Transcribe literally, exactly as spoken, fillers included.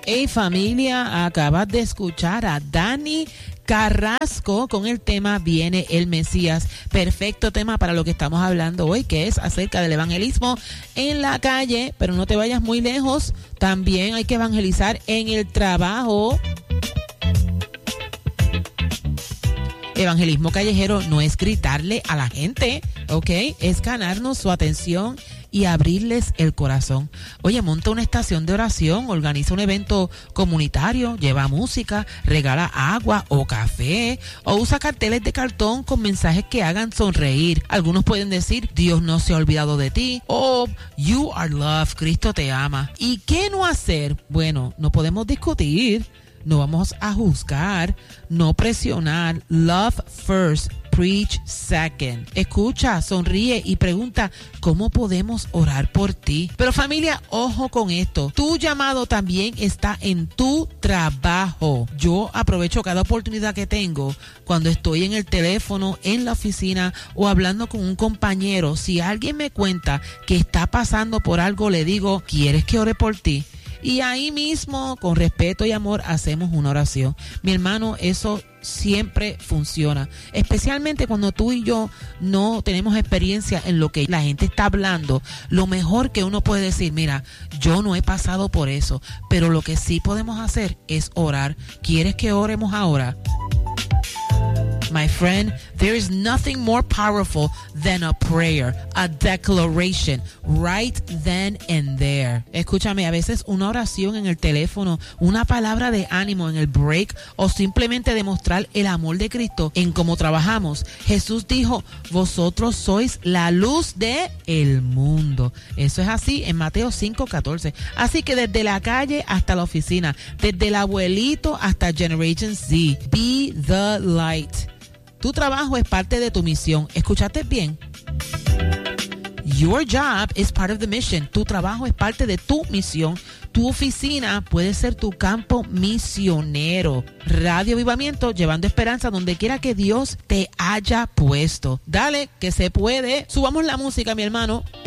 Hey familia, acabas de escuchar a Dani Carrasco con el tema Viene el Mesías. Perfecto tema para lo que estamos hablando hoy, que es acerca del evangelismo en la calle. Pero no te vayas muy lejos, también hay que evangelizar en el trabajo. Evangelismo callejero no es gritarle a la gente, ¿ok? Es ganarnos su atención y abrirles el corazón. Oye, monta una estación de oración, organiza un evento comunitario, lleva música, regala agua o café, o usa carteles de cartón con mensajes que hagan sonreír. Algunos pueden decir, Dios no se ha olvidado de ti, o you are loved, Cristo te ama. ¿Y qué no hacer? Bueno, no podemos discutir, no vamos a juzgar, no presionar. Love first, preach second. Escucha, sonríe y pregunta, ¿cómo podemos orar por ti? Pero familia, ojo con esto. Tu llamado también está en tu trabajo. Yo aprovecho cada oportunidad que tengo cuando estoy en el teléfono, en la oficina o hablando con un compañero. Si alguien me cuenta que está pasando por algo, le digo, ¿quieres que ore por ti? Y ahí mismo, con respeto y amor, hacemos una oración. Mi hermano, eso siempre funciona. Especialmente cuando tú y yo no tenemos experiencia en lo que la gente está hablando. Lo mejor que uno puede decir, mira, yo no he pasado por eso, pero lo que sí podemos hacer es orar. ¿Quieres que oremos ahora? My friend, there is nothing more powerful than a prayer, a declaration, right then and there. Escúchame, a veces una oración en el teléfono, una palabra de ánimo en el break o simplemente demostrar el amor de Cristo en cómo trabajamos. Jesús dijo, vosotros sois la luz de el mundo. Eso es así en Mateo cinco catorce. Así que desde la calle hasta la oficina, desde el abuelito hasta Generation Z, be the light. Tu trabajo es parte de tu misión. ¿Escuchaste bien? Your job is part of the mission. Tu trabajo es parte de tu misión. Tu oficina puede ser tu campo misionero. Radio Avivamiento, llevando esperanza donde quiera que Dios te haya puesto. Dale, que se puede. Subamos la música, mi hermano.